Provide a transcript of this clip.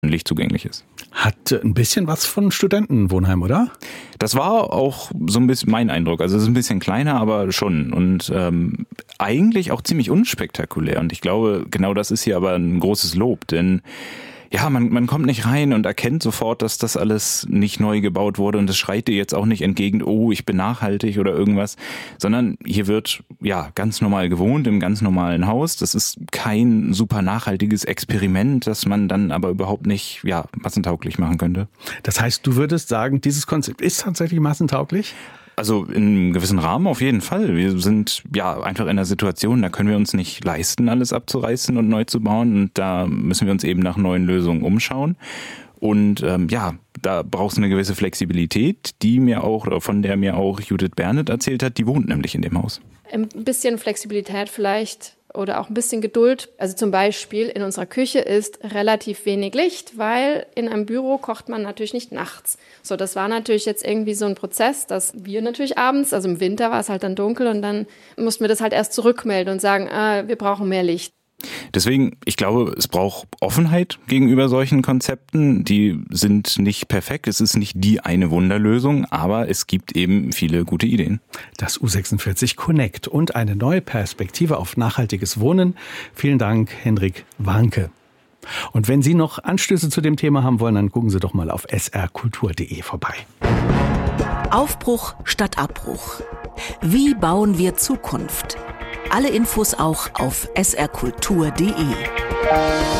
Licht zugänglich ist. Hat ein bisschen was von Studentenwohnheim, oder? Das war auch so ein bisschen mein Eindruck. Also es ist ein bisschen kleiner, aber schon. Und eigentlich auch ziemlich unspektakulär. Und ich glaube, genau das ist hier aber ein großes Lob. Denn ja, man kommt nicht rein und erkennt sofort, dass das alles nicht neu gebaut wurde. Und es schreit dir jetzt auch nicht entgegen, oh, ich bin nachhaltig oder irgendwas. Sondern hier wird ja ganz normal gewohnt, im ganz normalen Haus. Das ist kein super nachhaltiges Experiment, das man dann aber überhaupt nicht massentauglich machen könnte. Das heißt, du würdest sagen, dieses Konzept ist tatsächlich massentauglich? Also in einem gewissen Rahmen auf jeden Fall. Wir sind einfach in einer Situation, da können wir uns nicht leisten, alles abzureißen und neu zu bauen. Und da müssen wir uns eben nach neuen Lösungen umschauen. Und da brauchst du eine gewisse Flexibilität, von der mir auch Judith Bernet erzählt hat. Die wohnt nämlich in dem Haus. Ein bisschen Flexibilität vielleicht oder auch ein bisschen Geduld. Also zum Beispiel in unserer Küche ist relativ wenig Licht, weil in einem Büro kocht man natürlich nicht nachts. So, das war natürlich jetzt irgendwie so ein Prozess, dass wir natürlich abends, also im Winter war es halt dann dunkel und dann mussten wir das halt erst zurückmelden und sagen, wir brauchen mehr Licht. Deswegen, ich glaube, es braucht Offenheit gegenüber solchen Konzepten. Die sind nicht perfekt. Es ist nicht die eine Wunderlösung, aber es gibt eben viele gute Ideen. Das U46 Connect und eine neue Perspektive auf nachhaltiges Wohnen. Vielen Dank, Hendrik Warnke. Und wenn Sie noch Anstöße zu dem Thema haben wollen, dann gucken Sie doch mal auf srkultur.de vorbei. Aufbruch statt Abbruch. Wie bauen wir Zukunft? Alle Infos auch auf srkultur.de.